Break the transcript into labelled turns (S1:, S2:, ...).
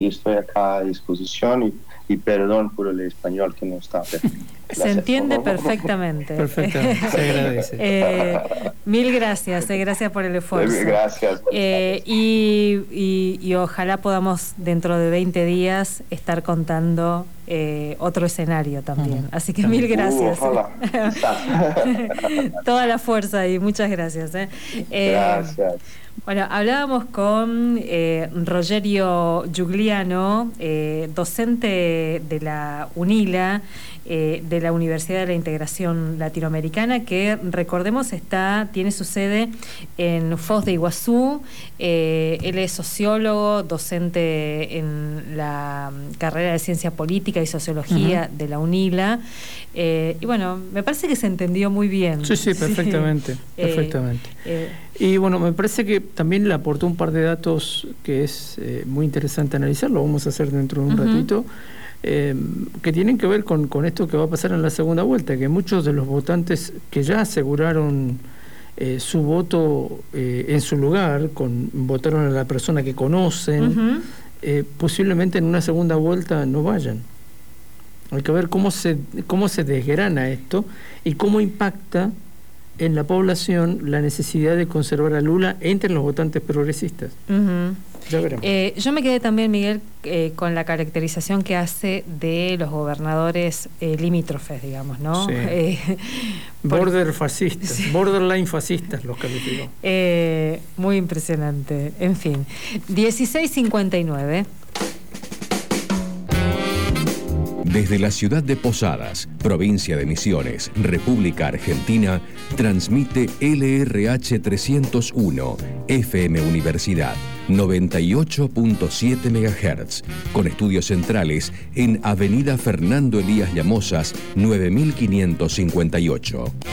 S1: estoy acá a disposición y perdón por el español que no está perfecto.
S2: Se entiende perfectamente.
S3: Perfectamente, se agradece.
S2: Mil gracias, gracias por el esfuerzo.
S1: Gracias.
S2: Y ojalá podamos dentro de 20 días estar contando otro escenario también. Así que mil gracias. Toda la fuerza y muchas gracias.
S1: Gracias.
S2: Bueno, hablábamos con Rogerio Giugliano, docente de la UNILA, de la Universidad de la Integración Latinoamericana, que recordemos tiene su sede en Foz de Iguazú. Él es sociólogo, docente en la carrera de Ciencia Política y Sociología de la UNILA. Y bueno, me parece que se entendió muy bien.
S3: Sí, perfectamente, perfectamente. Y bueno, me parece que también le aportó un par de datos que es muy interesante analizar, lo vamos a hacer dentro de un ratito, que tienen que ver con esto que va a pasar en la segunda vuelta, que muchos de los votantes que ya aseguraron su voto en su lugar, votaron a la persona que conocen, posiblemente en una segunda vuelta no vayan. Hay que ver cómo se desgrana esto y cómo impacta en la población la necesidad de conservar a Lula entre los votantes progresistas. Ya veremos.
S2: Yo me quedé también, Miguel, con la caracterización que hace de los gobernadores limítrofes, digamos, ¿no?
S3: Sí. Border fascistas, borderline fascistas los calificó.
S2: Muy impresionante. En fin, 16:59.
S4: Desde la ciudad de Posadas, provincia de Misiones, República Argentina, transmite LRH 301, FM Universidad, 98.7 MHz, con estudios centrales en Avenida Fernando Elías Llamosas, 9558.